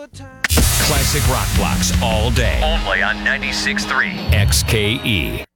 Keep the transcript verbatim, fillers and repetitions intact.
Classic rock blocks all day. Only on ninety-six point three X K E.